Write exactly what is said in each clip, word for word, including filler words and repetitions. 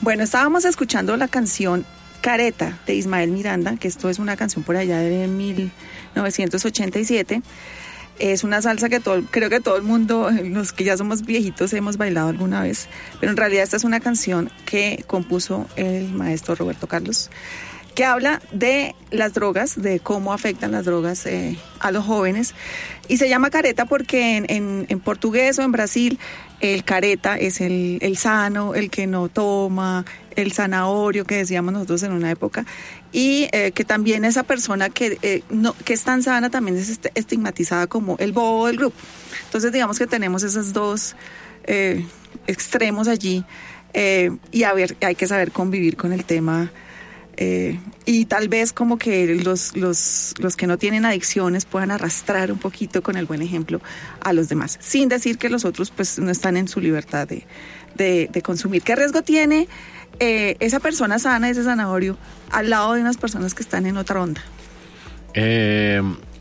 Bueno, estábamos escuchando la canción Careta de Ismael Miranda, que esto es una canción por allá de mil novecientos ochenta y siete. Es una salsa que todo, creo que todo el mundo, los que ya somos viejitos, hemos bailado alguna vez, pero en realidad esta es una canción que compuso el maestro Roberto Carlos, que habla de las drogas, de cómo afectan las drogas eh, a los jóvenes, y se llama careta porque en, en, en portugués o en Brasil el careta es el, el sano, el que no toma, el zanahorio que decíamos nosotros en una época, y eh, que también esa persona que, eh, no, que es tan sana también es estigmatizada como el bobo del grupo. Entonces digamos que tenemos esos dos eh, extremos allí, eh, y a ver, hay que saber convivir con el tema. Eh, y tal vez como que los, los, los que no tienen adicciones puedan arrastrar un poquito con el buen ejemplo a los demás, sin decir que los otros pues no están en su libertad de, de, de consumir. ¿Qué riesgo tiene eh, esa persona sana, ese zanahorio, al lado de unas personas que están en otra onda? Eh,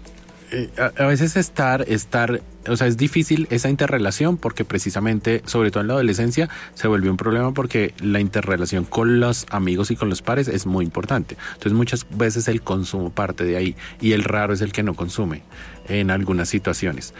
eh, a, a veces estar, estar, o sea, es difícil esa interrelación porque precisamente, sobre todo en la adolescencia, se vuelve un problema porque la interrelación con los amigos y con los pares es muy importante. Entonces muchas veces el consumo parte de ahí y el raro es el que no consume en algunas situaciones.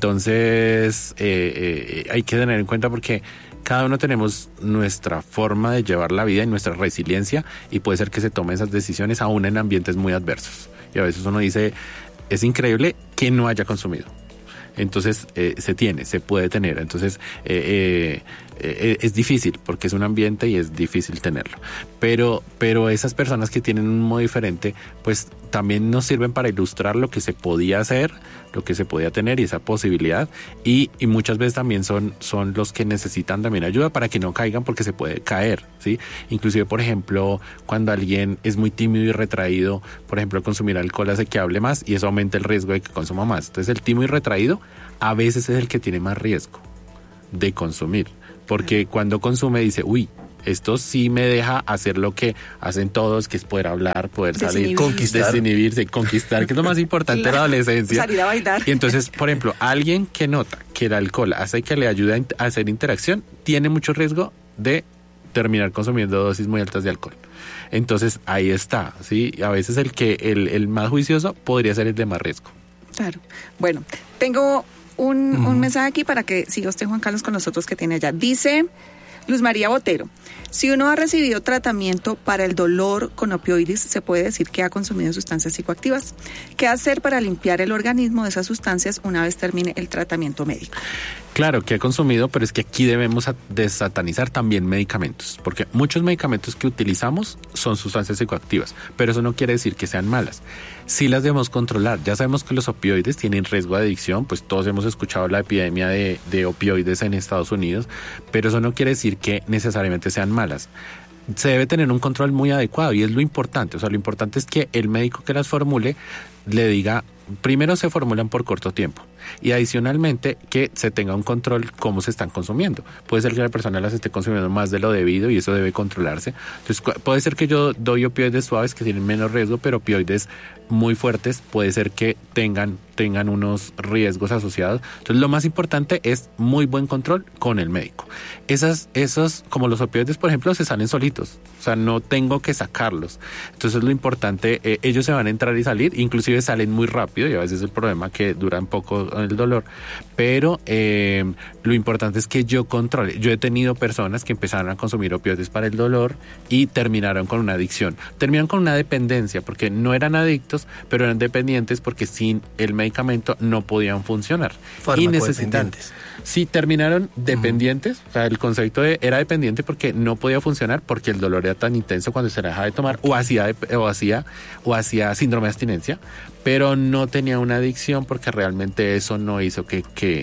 Entonces eh, eh, hay que tener en cuenta porque cada uno tenemos nuestra forma de llevar la vida y nuestra resiliencia y puede ser que se tomen esas decisiones aún en ambientes muy adversos. Y a veces uno dice, es increíble que no haya consumido. Entonces eh, se tiene, se puede tener. Entonces eh, eh, eh, es difícil porque es un ambiente y es difícil tenerlo. Pero, pero esas personas que tienen un modo diferente, pues también nos sirven para ilustrar lo que se podía hacer, lo que se podía tener y esa posibilidad. Y, y muchas veces también son, son los que necesitan también ayuda para que no caigan porque se puede caer, ¿sí? Inclusive, por ejemplo, cuando alguien es muy tímido y retraído, por ejemplo, consumir alcohol hace que hable más y eso aumenta el riesgo de que consuma más. Entonces el tímido y retraído a veces es el que tiene más riesgo de consumir, porque cuando consume dice, uy, esto sí me deja hacer lo que hacen todos, que es poder hablar, poder salir, conquistar, desinhibirse, conquistar, que es lo más importante de la adolescencia. Salir a bailar. Y entonces, por ejemplo, alguien que nota que el alcohol hace que le ayude a hacer interacción, tiene mucho riesgo de terminar consumiendo dosis muy altas de alcohol. Entonces, ahí está, ¿sí? A veces el que el, el más juicioso podría ser el de más riesgo. Claro. Bueno, tengo un, uh-huh. un mensaje aquí para que siga usted, Juan Carlos, con los otros que tiene allá. Dice Luz María Botero, si uno ha recibido tratamiento para el dolor con opioides, se puede decir que ha consumido sustancias psicoactivas. ¿Qué hacer para limpiar el organismo de esas sustancias una vez termine el tratamiento médico? Claro que he consumido, pero es que aquí debemos desatanizar también medicamentos, porque muchos medicamentos que utilizamos son sustancias psicoactivas, pero eso no quiere decir que sean malas. Sí las debemos controlar. Ya sabemos que los opioides tienen riesgo de adicción, pues todos hemos escuchado la epidemia de, de opioides en Estados Unidos, pero eso no quiere decir que necesariamente sean malas. Se debe tener un control muy adecuado y es lo importante. O sea, lo importante es que el médico que las formule le diga, primero se formulan por corto tiempo y adicionalmente que se tenga un control cómo se están consumiendo. Puede ser que la persona las esté consumiendo más de lo debido y eso debe controlarse. Entonces puede ser que yo doy opioides suaves que tienen menos riesgo, pero opioides muy fuertes puede ser que tengan, tengan unos riesgos asociados. Entonces lo más importante es muy buen control con el médico. Esas, esos, como los opioides, por ejemplo, se salen solitos. O sea, no tengo que sacarlos. Entonces lo importante, eh, ellos se van a entrar y salir, inclusive salen muy rápido y a veces el problema es que duran poco el dolor, pero eh, lo importante es que yo controle. Yo he tenido personas que empezaron a consumir opioides para el dolor y terminaron con una adicción. Terminaron con una dependencia porque no eran adictos, pero eran dependientes porque sin el medicamento no podían funcionar. Y necesitaban. Sí, terminaron dependientes. Uh-huh. O sea, el concepto de era dependiente porque no podía funcionar porque el dolor era tan intenso cuando se la dejaba de tomar o hacía, o hacía, o hacía síndrome de abstinencia, pero no tenía una adicción porque realmente eso no hizo que, que,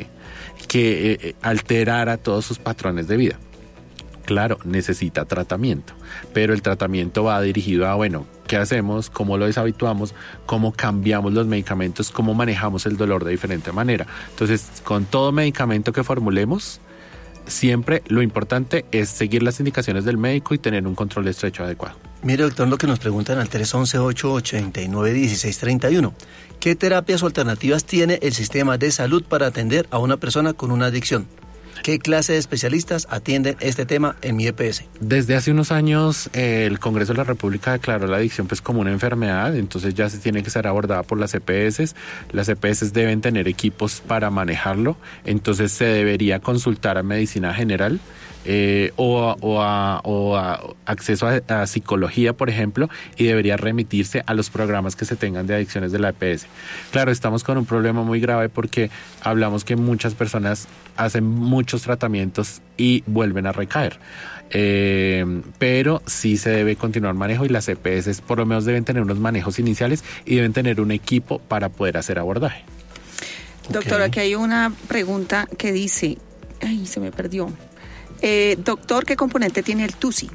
que eh, alterara todos sus patrones de vida. Claro, necesita tratamiento, pero el tratamiento va dirigido a, bueno, ¿qué hacemos? ¿Cómo lo deshabituamos? ¿Cómo cambiamos los medicamentos? ¿Cómo manejamos el dolor de diferente manera? Entonces, con todo medicamento que formulemos, siempre lo importante es seguir las indicaciones del médico y tener un control estrecho adecuado. Mire, doctor, lo que nos preguntan al tres once, ocho ochenta y nueve, dieciséis treinta y uno. ¿Qué terapias o alternativas tiene el sistema de salud para atender a una persona con una adicción? ¿Qué clase de especialistas atienden este tema en mi E P S? Desde hace unos años eh, el Congreso de la República declaró la adicción pues como una enfermedad, entonces ya se tiene que ser abordada por las E P S. Las E P S deben tener equipos para manejarlo, entonces se debería consultar a medicina general. Eh, o, a, o, a, o a acceso a, a psicología, por ejemplo, y debería remitirse a los programas que se tengan de adicciones de la E P S. Claro, estamos con un problema muy grave porque hablamos que muchas personas hacen muchos tratamientos y vuelven a recaer. Eh, pero sí se debe continuar manejo y las E P S por lo menos deben tener unos manejos iniciales y deben tener un equipo para poder hacer abordaje. Doctor, Okay. aquí hay una pregunta que dice, ay, se me perdió. Eh, doctor, ¿qué componente tiene el TUSI?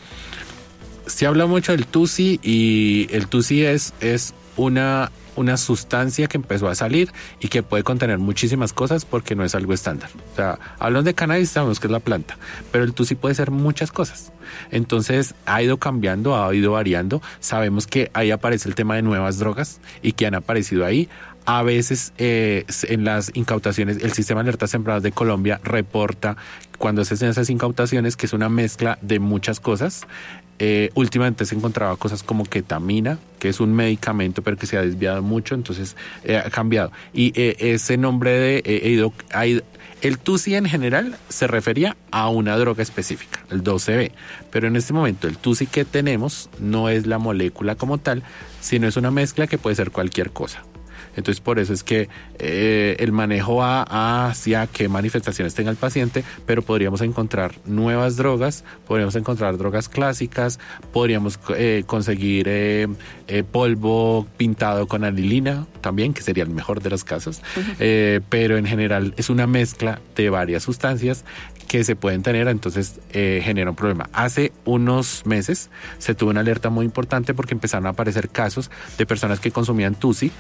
Se habla mucho del TUSI y el TUSI es, es una, una sustancia que empezó a salir y que puede contener muchísimas cosas porque no es algo estándar. O sea, hablamos de cannabis, sabemos que es la planta, pero el TUSI puede ser muchas cosas. Entonces ha ido cambiando, ha ido variando. Sabemos que ahí aparece el tema de nuevas drogas y que han aparecido ahí. A veces eh, en las incautaciones, el Sistema de Alertas Tempranas de Colombia reporta cuando se hacen esas incautaciones que es una mezcla de muchas cosas. Eh, últimamente se encontraba cosas como ketamina, que es un medicamento pero que se ha desviado mucho, entonces eh, ha cambiado. Y eh, ese nombre de eh, he ido, ha ido, el TUSI en general se refería a una droga específica, el doce B, pero en este momento el TUSI que tenemos no es la molécula como tal, sino es una mezcla que puede ser cualquier cosa. Entonces por eso es que eh, el manejo va hacia qué manifestaciones tenga el paciente, pero podríamos encontrar nuevas drogas, podríamos encontrar drogas clásicas, podríamos eh, conseguir eh, eh, polvo pintado con anilina también, que sería el mejor de los casos, uh-huh. eh, pero en general es una mezcla de varias sustancias que se pueden tener, entonces eh, genera un problema. Hace unos meses se tuvo una alerta muy importante porque empezaron a aparecer casos de personas que consumían TUSI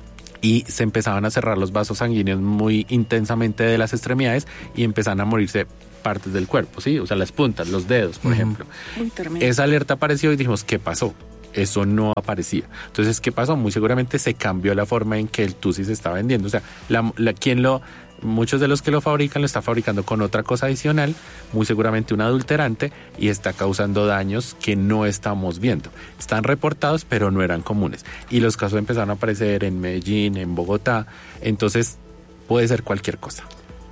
y se empezaban a cerrar los vasos sanguíneos muy intensamente de las extremidades y empezaban a morirse partes del cuerpo, ¿sí? O sea, las puntas, los dedos, por uh-huh. ejemplo. Uy, esa alerta apareció y dijimos, ¿qué pasó? Eso no aparecía. Entonces, ¿qué pasó? Muy seguramente se cambió la forma en que el TUSI se está vendiendo. O sea, la, la, quien lo... Muchos de los que lo fabrican lo está fabricando con otra cosa adicional, muy seguramente un adulterante, y está causando daños que no estamos viendo. Están reportados, pero no eran comunes. Y los casos empezaron a aparecer en Medellín, en Bogotá, entonces puede ser cualquier cosa.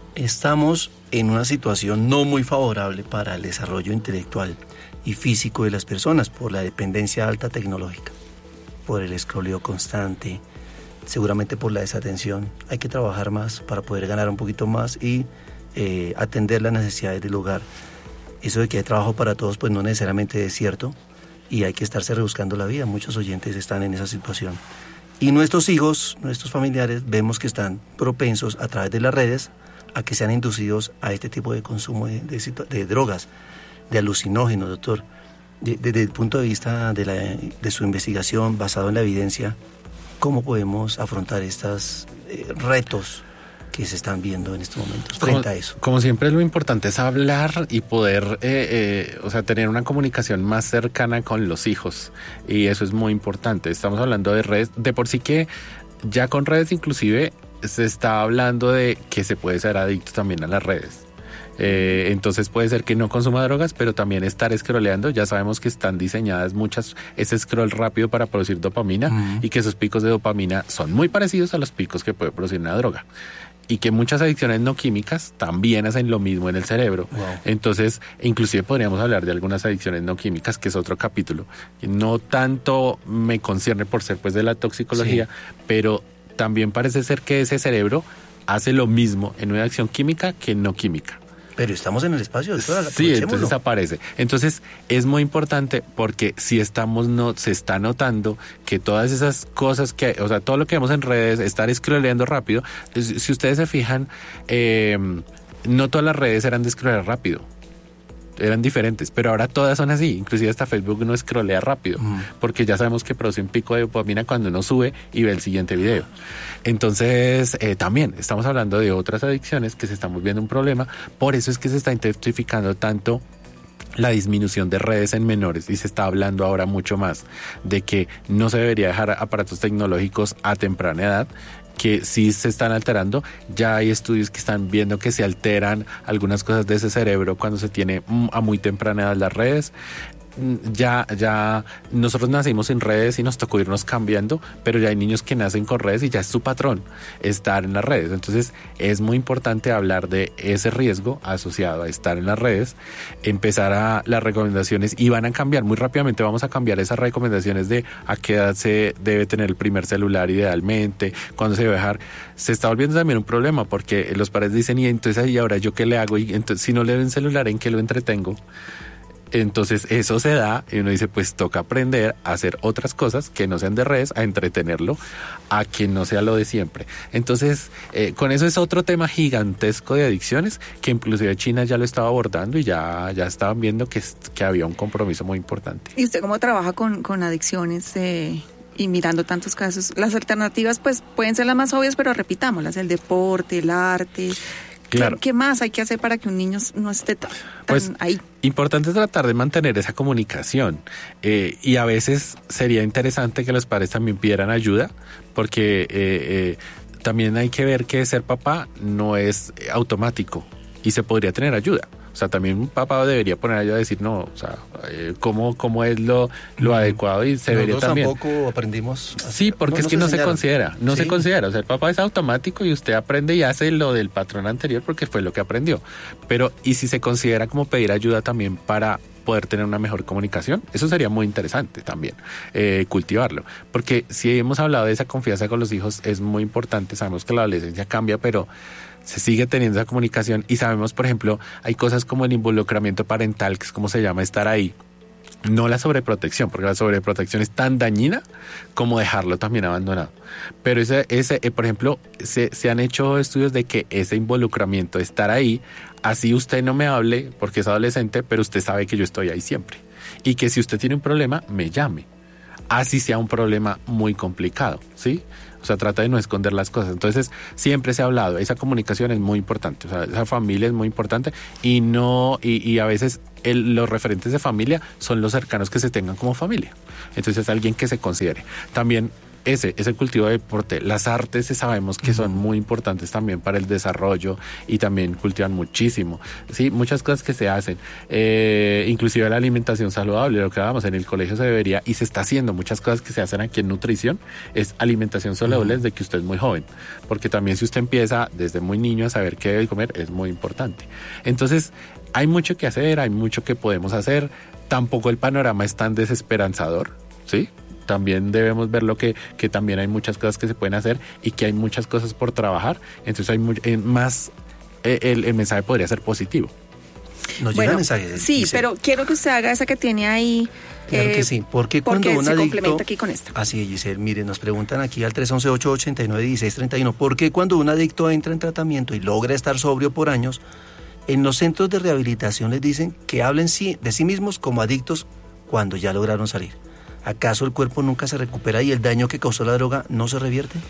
Estamos en una situación no muy favorable para el desarrollo intelectual y físico de las personas por la dependencia alta tecnológica, por el escroleo constante, seguramente por la desatención. Hay que trabajar más para poder ganar un poquito más y eh, atender las necesidades del hogar. Eso de que hay trabajo para todos, pues no necesariamente es cierto y hay que estarse rebuscando la vida. Muchos oyentes están en esa situación. Y nuestros hijos, nuestros familiares, vemos que están propensos a través de las redes a que sean inducidos a este tipo de consumo de, de, de drogas, de alucinógenos, doctor. De, desde el punto de vista de, la, de su investigación basado en la evidencia, ¿cómo podemos afrontar estos eh, retos que se están viendo en estos momentos frente como, a eso? Como siempre, lo importante es hablar y poder, eh, eh, o sea, tener una comunicación más cercana con los hijos. Y eso es muy importante. Estamos hablando de redes, de por sí que ya con redes inclusive se está hablando de que se puede ser adicto también a las redes. Eh, entonces puede ser que no consuma drogas, pero también estar scrolleando. Ya sabemos que están diseñadas muchas, ese scroll rápido para producir dopamina uh-huh. y que esos picos de dopamina son muy parecidos a los picos que puede producir una droga. Y que muchas adicciones no químicas también hacen lo mismo en el cerebro. Wow. Entonces, inclusive podríamos hablar de algunas adicciones no químicas, que es otro capítulo. No tanto me concierne por ser pues de la toxicología, sí. pero también parece ser que ese cerebro hace lo mismo en una adicción química que no química. Pero estamos en el espacio, doctora. Sí, entonces aparece. Entonces es muy importante porque si estamos no se está notando que todas esas cosas que, o sea, todo lo que vemos en redes, estar scrolleando rápido. Si ustedes se fijan, eh, no todas las redes eran de scrollear rápido. Eran diferentes, pero ahora todas son así. Inclusive hasta Facebook uno scrollea rápido, mm. porque ya sabemos que produce un pico de dopamina cuando uno sube y ve el siguiente video. Entonces, eh, también estamos hablando de otras adicciones que se están volviendo un problema. Por eso es que se está intensificando tanto la disminución de redes en menores y se está hablando ahora mucho más de que no se debería dejar aparatos tecnológicos a temprana edad, que sí se están alterando. Ya hay estudios que están viendo que se alteran algunas cosas de ese cerebro cuando se tiene a muy temprana edad las redes. Ya, ya nosotros nacimos sin redes y nos tocó irnos cambiando, pero ya hay niños que nacen con redes y ya es su patrón estar en las redes. Entonces es muy importante hablar de ese riesgo asociado a estar en las redes, empezar a las recomendaciones y van a cambiar muy rápidamente. Vamos a cambiar esas recomendaciones de a qué edad se debe tener el primer celular idealmente, cuándo se debe dejar. Se está volviendo también un problema porque los padres dicen, y entonces ahí ahora yo qué le hago, y entonces si no le doy un celular, ¿en qué lo entretengo? Entonces eso se da y uno dice, pues toca aprender a hacer otras cosas que no sean de redes, a entretenerlo, a que no sea lo de siempre. Entonces eh, con eso es otro tema gigantesco de adicciones que inclusive China ya lo estaba abordando y ya, ya estaban viendo que, que había un compromiso muy importante. ¿Y usted cómo trabaja con, con adicciones eh, y mirando tantos casos? Las alternativas pues pueden ser las más obvias, pero repitámoslas, el deporte, el arte... Claro. ¿Qué, ¿Qué más hay que hacer para que un niño no esté tan pues, ahí? Importante es tratar de mantener esa comunicación eh, y a veces sería interesante que los padres también pidieran ayuda porque eh, eh, también hay que ver que ser papá no es automático y se podría tener ayuda. O sea, también un papá debería poner ayuda a decir, no, o sea, eh, ¿cómo, cómo es lo, lo adecuado? Y se debería también. Nosotros tampoco aprendimos. Sí, porque no, es que no se considera, no sí. se considera. O sea, el papá es automático y usted aprende y hace lo del patrón anterior porque fue lo que aprendió. Pero, ¿y si se considera como pedir ayuda también para poder tener una mejor comunicación? Eso sería muy interesante también, eh, cultivarlo. Porque si hemos hablado de esa confianza con los hijos, es muy importante. Sabemos que la adolescencia cambia, pero se sigue teniendo esa comunicación y sabemos, por ejemplo, hay cosas como el involucramiento parental, que es como se llama estar ahí. No la sobreprotección, porque la sobreprotección es tan dañina como dejarlo también abandonado. Pero ese, ese eh, por ejemplo, se, se han hecho estudios de que ese involucramiento, estar ahí, así usted no me hable porque es adolescente, pero usted sabe que yo estoy ahí siempre. Y que si usted tiene un problema, me llame. Así sea un problema muy complicado, ¿sí? O sea, trata de no esconder las cosas. Entonces, siempre se ha hablado, esa comunicación es muy importante, o sea, esa familia es muy importante y no, y, y a veces el, los referentes de familia son los cercanos que se tengan como familia. Entonces, alguien que se considere. También ese, ese cultivo de deporte, las artes sabemos que son muy importantes también para el desarrollo y también cultivan muchísimo, sí, muchas cosas que se hacen, eh, inclusive la alimentación saludable, lo que hablamos en el colegio se debería y se está haciendo, muchas cosas que se hacen aquí en nutrición, es alimentación saludable desde que usted es muy joven, porque también si usted empieza desde muy niño a saber qué debe comer, es muy importante. Entonces, hay mucho que hacer, hay mucho que podemos hacer, tampoco el panorama es tan desesperanzador, ¿sí? También debemos ver lo que, que también hay muchas cosas que se pueden hacer y que hay muchas cosas por trabajar. Entonces hay muy, eh, más, eh, el, el mensaje podría ser positivo. Nos bueno, llega el mensaje. Sí, dice, pero quiero que usted haga esa que tiene ahí. Claro eh, que sí, porque cuando porque un se adicto... complementa aquí con esto. Así es, Giselle, mire, nos preguntan aquí al tres once, ocho ochenta y nueve, dieciséis treinta y uno, ¿por qué cuando un adicto entra en tratamiento y logra estar sobrio por años, en los centros de rehabilitación les dicen que hablen de sí mismos como adictos cuando ya lograron salir? ¿Acaso el cuerpo nunca se recupera y el daño que causó la droga no se revierte?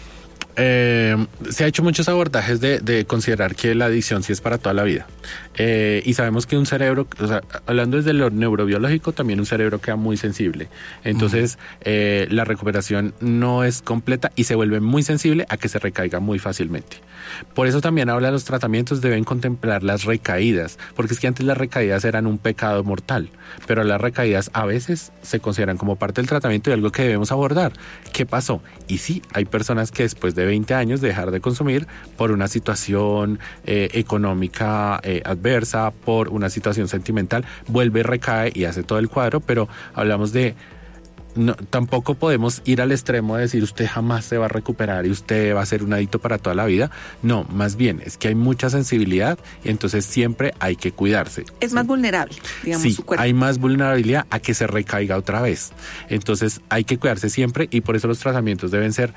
Eh, se ha hecho muchos abordajes de, de considerar que la adicción sí es para toda la vida. Eh, y sabemos que un cerebro, o sea, hablando desde lo neurobiológico, también un cerebro queda muy sensible. Entonces, uh-huh. eh, la recuperación no es completa y se vuelve muy sensible a que se recaiga muy fácilmente. Por eso también habla de los tratamientos, deben contemplar las recaídas, porque es que antes las recaídas eran un pecado mortal, pero las recaídas a veces se consideran como parte del tratamiento y algo que debemos abordar. ¿Qué pasó? Y sí, hay personas que después de veinte años de dejar de consumir por una situación eh, económica eh, adversa, por una situación sentimental, vuelve, recae y hace todo el cuadro, pero hablamos de No, tampoco podemos ir al extremo de decir usted jamás se va a recuperar y usted va a ser un adicto para toda la vida. No, más bien es que hay mucha sensibilidad y entonces siempre hay que cuidarse. Es más vulnerable, digamos, sí, su cuerpo. Hay más vulnerabilidad a que se recaiga otra vez. Entonces hay que cuidarse siempre y por eso los tratamientos deben ser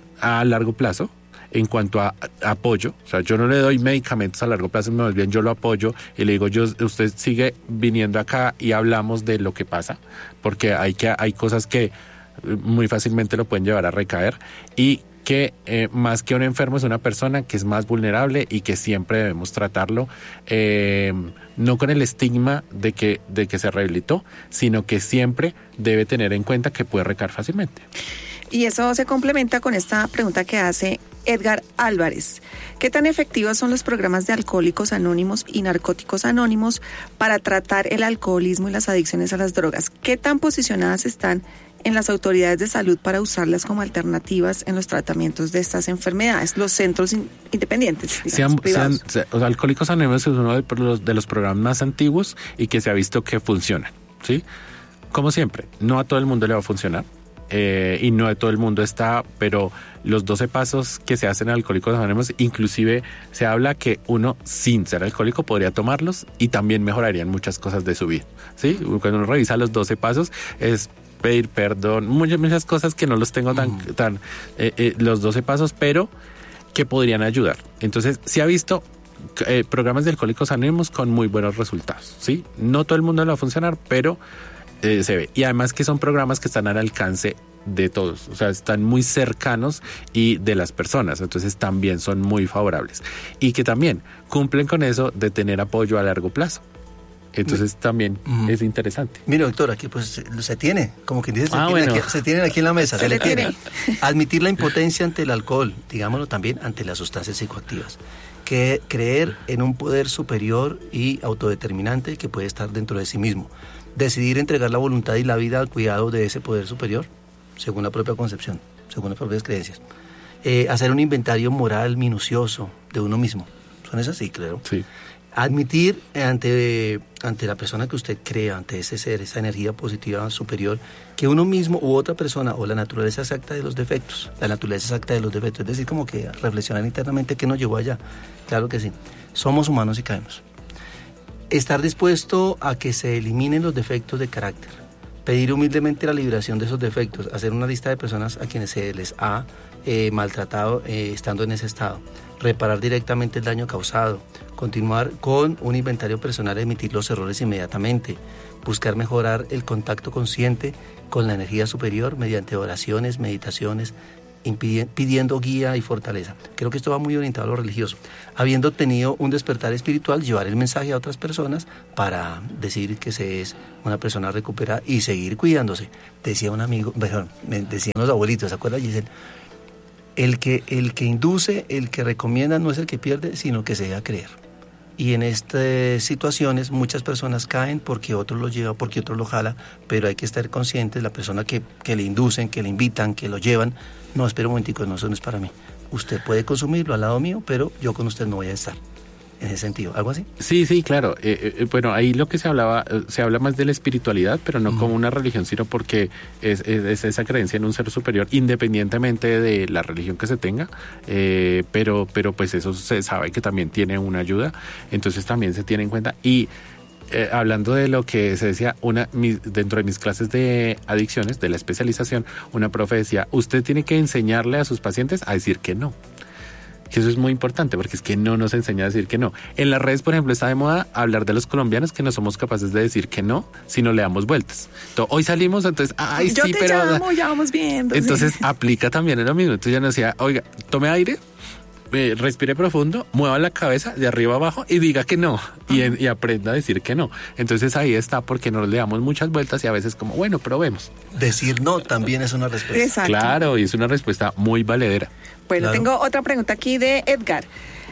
a largo plazo. En cuanto a, a apoyo, o sea, yo no le doy medicamentos a largo plazo, más bien yo lo apoyo y le digo, yo, usted sigue viniendo acá y hablamos de lo que pasa, porque hay, que, hay cosas que muy fácilmente lo pueden llevar a recaer y que eh, más que un enfermo es una persona que es más vulnerable y que siempre debemos tratarlo, eh, no con el estigma de que, de que se rehabilitó, sino que siempre debe tener en cuenta que puede recaer fácilmente. Y eso se complementa con esta pregunta que hace Edgar Álvarez. ¿Qué tan efectivos son los programas de Alcohólicos Anónimos y Narcóticos Anónimos para tratar el alcoholismo y las adicciones a las drogas? ¿Qué tan posicionadas están en las autoridades de salud para usarlas como alternativas en los tratamientos de estas enfermedades? Los centros in- independientes, digamos, Sean, privados. sean, o sea, Alcohólicos Anónimos es uno de los, de los programas más antiguos y que se ha visto que funcionan, ¿sí? Como siempre, no a todo el mundo le va a funcionar. Eh, y no de todo el mundo está, pero los doce pasos que se hacen en Alcohólicos Anónimos, inclusive se habla que uno sin ser alcohólico podría tomarlos y también mejorarían muchas cosas de su vida, ¿sí? Cuando uno revisa los doce pasos es pedir perdón, muchas, muchas cosas que no los tengo tan, mm. tan eh, eh, los doce pasos, pero que podrían ayudar. Entonces se ha visto eh, programas de Alcohólicos Anónimos con muy buenos resultados, ¿sí? No todo el mundo le va a funcionar, pero Eh, se ve. Y además que son programas que están al alcance de todos, o sea, están muy cercanos y de las personas, entonces también son muy favorables. Y que también cumplen con eso de tener apoyo a largo plazo. Entonces también uh-huh. es interesante. Mira, doctor, aquí pues se tiene, como quien dice, se, ah, tiene, bueno. aquí, se tienen aquí en la mesa, se, se le tiene. tiene. Admitir la impotencia ante el alcohol, digámoslo también ante las sustancias psicoactivas. Que creer en un poder superior y autodeterminante que puede estar dentro de sí mismo. Decidir entregar la voluntad y la vida al cuidado de ese poder superior, según la propia concepción, según las propias creencias. Eh, hacer un inventario moral minucioso de uno mismo. ¿Son esas? Sí, claro. Sí. Admitir ante, ante la persona que usted crea, ante ese ser, esa energía positiva superior, que uno mismo u otra persona o la naturaleza exacta de los defectos, la naturaleza exacta de los defectos, es decir, como que reflexionar internamente qué nos llevó allá. Claro que sí. Somos humanos y caemos. Estar dispuesto a que se eliminen los defectos de carácter, pedir humildemente la liberación de esos defectos, hacer una lista de personas a quienes se les ha eh, maltratado eh, estando en ese estado, reparar directamente el daño causado, continuar con un inventario personal, emitir los errores inmediatamente, buscar mejorar el contacto consciente con la energía superior mediante oraciones, meditaciones, pidiendo guía y fortaleza. Creo que esto va muy orientado a lo religioso. Habiendo tenido un despertar espiritual, llevar el mensaje a otras personas para decir que se es una persona recuperada y seguir cuidándose. Decía un amigo, mejor, decían los abuelitos, ¿se acuerdan, Giselle? El que, el que induce, el que recomienda no es el que pierde, sino que se deja creer. Y en estas situaciones muchas personas caen porque otro lo lleva, porque otro lo jala, pero hay que estar conscientes, la persona que, que le inducen, que le invitan, que lo llevan, no, espera un momentico, no, eso no es para mí. Usted puede consumirlo al lado mío, pero yo con usted no voy a estar. En ese sentido, ¿algo así? Sí, sí, claro. Eh, eh, bueno, ahí lo que se hablaba, eh, se habla más de la espiritualidad, pero no uh-huh. como una religión, sino porque es, es, es esa creencia en un ser superior, independientemente de la religión que se tenga, eh, pero, pero pues eso se sabe que también tiene una ayuda, entonces también se tiene en cuenta. Y eh, hablando de lo que se decía, una mi, dentro de mis clases de adicciones, de la especialización, una profe decía, usted tiene que enseñarle a sus pacientes a decir que no. Que eso es muy importante porque es que no nos enseña a decir que no. En las redes, por ejemplo, está de moda hablar de los colombianos que no somos capaces de decir que no si no le damos vueltas. Entonces, hoy salimos, entonces, ay, yo sí, te pero... llamo, ya vamos viendo. Entonces, sí. aplica también en lo mismo. Entonces, ya nos decía, oiga, tome aire, eh, respire profundo, mueva la cabeza de arriba abajo y diga que no. Y, en, y aprenda a decir que no. Entonces, ahí está, porque nos le damos muchas vueltas y a veces como, bueno, probemos. Decir no también es una respuesta. Exacto. Claro, y es una respuesta muy valedera. Bueno, claro. Tengo otra pregunta aquí de Edgar.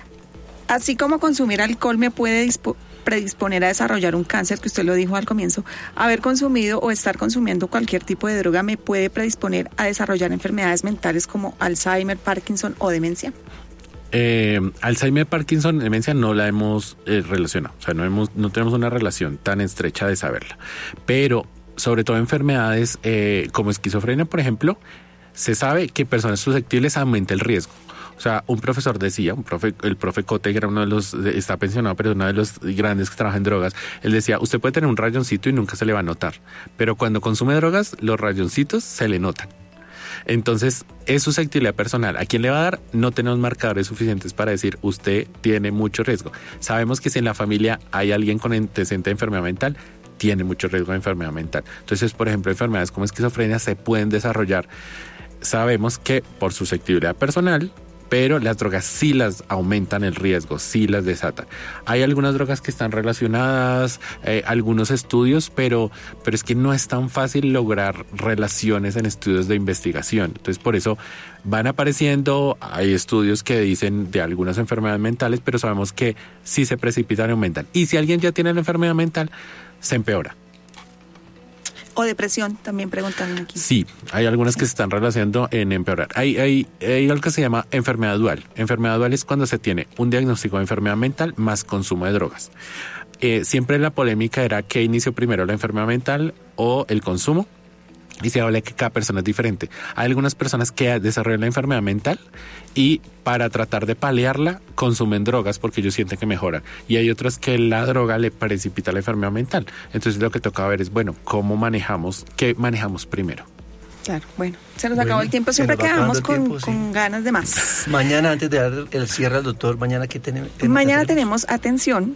Así como consumir alcohol me puede dispo- predisponer a desarrollar un cáncer, que usted lo dijo al comienzo, haber consumido o estar consumiendo cualquier tipo de droga me puede predisponer a desarrollar enfermedades mentales como Alzheimer, Parkinson o demencia. Eh, Alzheimer, Parkinson, demencia no la hemos eh, relacionado, o sea, no hemos, no tenemos una relación tan estrecha de saberla, pero sobre todo enfermedades eh, como esquizofrenia, por ejemplo, se sabe que personas susceptibles aumenta el riesgo. O sea, un profesor decía, un profe, el profe Cote, que era uno de los, está pensionado, pero uno de los grandes que trabaja en drogas, él decía, usted puede tener un rayoncito y nunca se le va a notar, pero cuando consume drogas, los rayoncitos se le notan. Entonces, es susceptibilidad personal. ¿A quién le va a dar? No tenemos marcadores suficientes para decir, usted tiene mucho riesgo. Sabemos que si en la familia hay alguien con antecedente de enfermedad mental, tiene mucho riesgo de enfermedad mental. Entonces, por ejemplo, enfermedades como esquizofrenia se pueden desarrollar. Sabemos que por susceptibilidad personal pero las drogas sí las aumentan el riesgo, sí las desatan. Hay algunas drogas que están relacionadas, eh, algunos estudios, pero, pero es que no es tan fácil lograr relaciones en estudios de investigación. Entonces, por eso van apareciendo, hay estudios que dicen de algunas enfermedades mentales, pero sabemos que sí se precipitan y aumentan. Y si alguien ya tiene la enfermedad mental, se empeora. O depresión, también preguntan aquí. Sí, hay algunas sí. que se están relacionando en empeorar. Hay, hay, hay algo que se llama enfermedad dual. Enfermedad dual es cuando se tiene un diagnóstico de enfermedad mental más consumo de drogas. Eh, siempre la polémica era qué inició primero, la enfermedad mental o el consumo. Y se habla de que cada persona es diferente. Hay algunas personas que desarrollan la enfermedad mental y para tratar de paliarla consumen drogas porque ellos sienten que mejoran. Y hay otras que la droga le precipita la enfermedad mental. Entonces lo que toca ver es, bueno, ¿cómo manejamos? ¿Qué manejamos primero? Claro, bueno, se nos bueno, acabó el tiempo, siempre quedamos con, tiempo, sí. con ganas de más. Mañana, antes de dar el cierre al doctor, mañana ¿qué tenemos? Mañana tenemos, atención,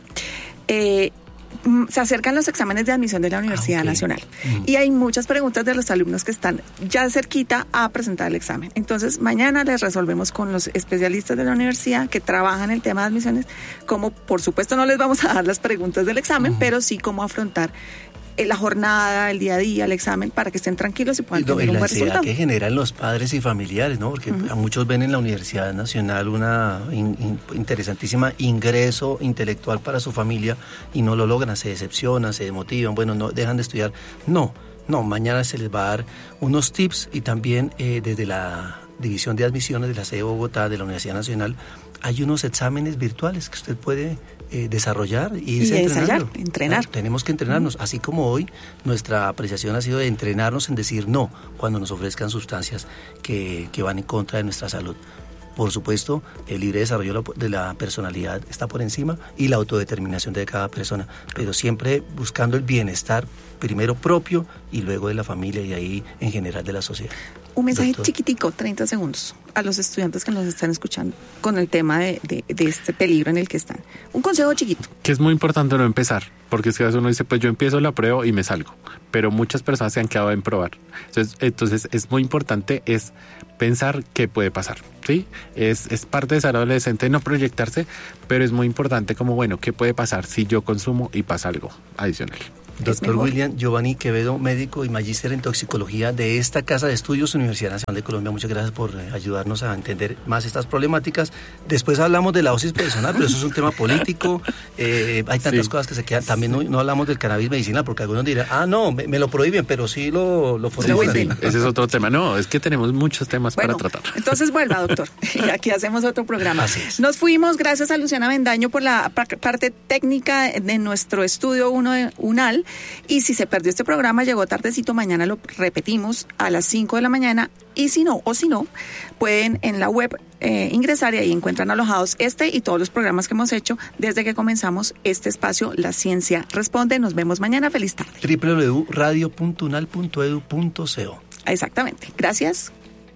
eh, se acercan los exámenes de admisión de la Universidad ah, okay. Nacional mm. y hay muchas preguntas de los alumnos que están ya cerquita a presentar el examen. Entonces mañana les resolvemos con los especialistas de la universidad que trabajan el tema de admisiones, como por supuesto no les vamos a dar las preguntas del examen, mm. pero sí cómo afrontar la jornada, el día a día, el examen, para que estén tranquilos y puedan y no, tener y un buen resultado. Que generan los padres y familiares, ¿no? Porque uh-huh. muchos ven en la Universidad Nacional una in, in, interesantísima ingreso intelectual para su familia y no lo logran, se decepcionan, se desmotivan, bueno, no dejan de estudiar. No, no, mañana se les va a dar unos tips y también eh, desde la División de Admisiones de la sede de Bogotá, de la Universidad Nacional, hay unos exámenes virtuales que usted puede eh, desarrollar y irse y ensayar, entrenar. Claro, tenemos que entrenarnos, así como hoy nuestra apreciación ha sido de entrenarnos en decir no cuando nos ofrezcan sustancias que, que van en contra de nuestra salud. Por supuesto, el libre desarrollo de la personalidad está por encima y la autodeterminación de cada persona, pero siempre buscando el bienestar primero propio y luego de la familia y ahí en general de la sociedad. Un mensaje Doctor. chiquitico, treinta segundos, a los estudiantes que nos están escuchando con el tema de, de, de este peligro en el que están. Un consejo chiquito. Que es muy importante no empezar, porque es que a veces uno dice, pues yo empiezo, la pruebo y me salgo. Pero muchas personas se han quedado en probar. Entonces, entonces es muy importante es pensar qué puede pasar, ¿sí? Es, es parte de ser adolescente no proyectarse, pero es muy importante como, bueno, ¿qué puede pasar si yo consumo y pasa algo adicional? Doctor William Giovanni Quevedo, médico y magíster en toxicología de esta Casa de Estudios Universidad Nacional de Colombia. Muchas gracias por ayudarnos a entender más estas problemáticas. Después hablamos de la dosis personal, pero eso es un tema político. Eh, hay tantas sí. cosas que se quedan. También no, no hablamos del cannabis medicinal, porque algunos dirán, ah, no, me, me lo prohíben, pero sí lo, lo formulan. Sí, sí, ese es otro tema. No, es que tenemos muchos temas bueno, para tratar. Entonces vuelva, doctor. Y aquí hacemos otro programa. Así es. Nos fuimos, gracias a Luciana Bendaño por la parte técnica de nuestro estudio uno de UNAL. Y si se perdió este programa, llegó tardecito, mañana lo repetimos a las cinco de la mañana. Y si no, o si no, pueden en la web eh, ingresar y ahí encuentran alojados este y todos los programas que hemos hecho desde que comenzamos este espacio, La Ciencia Responde. Nos vemos mañana. Feliz tarde. doble u doble u doble u punto radio punto unal punto edu punto co. Exactamente. Gracias.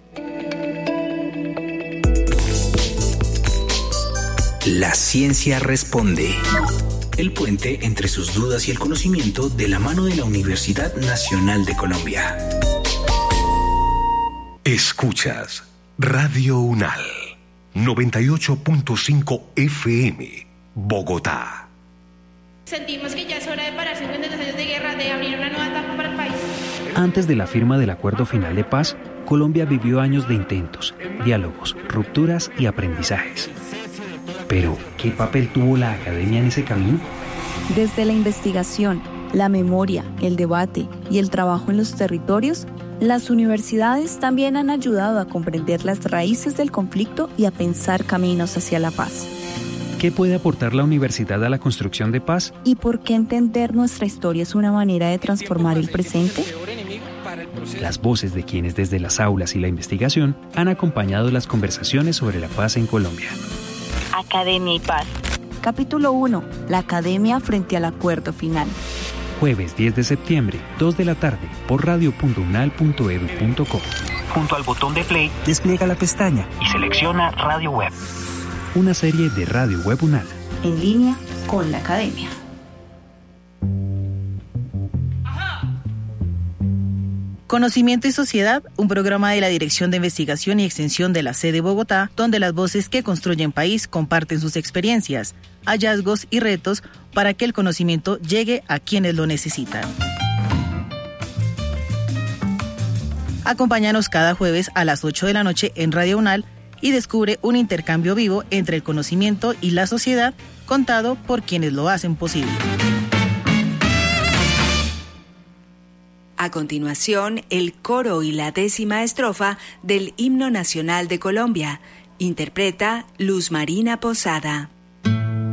La Ciencia Responde. El puente entre sus dudas y el conocimiento de la mano de la Universidad Nacional de Colombia. Escuchas Radio UNAL, noventa y ocho punto cinco F M, Bogotá. Sentimos que ya es hora de parar cincuenta años de guerra, de abrir una nueva etapa para el país. Antes de la firma del Acuerdo Final de Paz, Colombia vivió años de intentos, diálogos, rupturas y aprendizajes. Pero, ¿qué papel tuvo la academia en ese camino? Desde la investigación, la memoria, el debate y el trabajo en los territorios, las universidades también han ayudado a comprender las raíces del conflicto y a pensar caminos hacia la paz. ¿Qué puede aportar la universidad a la construcción de paz? ¿Y por qué entender nuestra historia es una manera de transformar el presente? Las voces de quienes desde las aulas y la investigación han acompañado las conversaciones sobre la paz en Colombia. Academia y Paz. Capítulo uno. La Academia frente al Acuerdo Final. Jueves diez de septiembre, dos de la tarde, por radio punto unal punto edu punto co. Junto al botón de play, despliega la pestaña y selecciona Radio Web. Una serie de Radio Web UNAL. En línea con la Academia. Conocimiento y Sociedad, un programa de la Dirección de Investigación y Extensión de la sede Bogotá, donde las voces que construyen país comparten sus experiencias, hallazgos y retos para que el conocimiento llegue a quienes lo necesitan. Acompáñanos cada jueves a las ocho de la noche en Radio UNAL y descubre un intercambio vivo entre el conocimiento y la sociedad, contado por quienes lo hacen posible. A continuación, el coro y la décima estrofa del Himno Nacional de Colombia. Interpreta Luz Marina Posada.